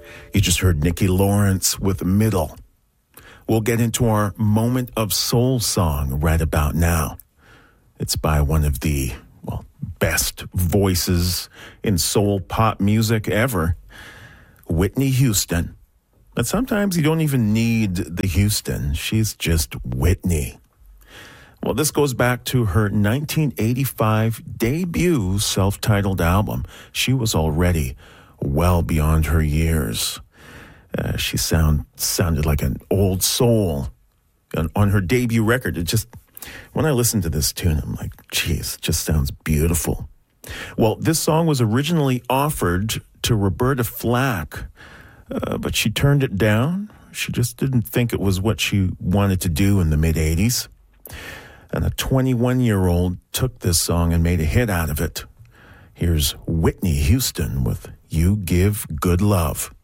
You just heard Nikki Lawrence with Middle. We'll get into our moment of soul song right about now. It's by one of the, best voices in soul pop music ever, Whitney Houston. But sometimes you don't even need the Houston. She's just Whitney. Well, this goes back to her 1985 debut self-titled album. She was already well beyond her years. She sounded like an old soul. On her debut record, when I listen to this tune, I'm like, geez, it just sounds beautiful. Well, this song was originally offered to Roberta Flack, but she turned it down. She just didn't think it was what she wanted to do in the mid-'80s. And a 21-year-old took this song and made a hit out of it. Here's Whitney Houston with You Give Good Love.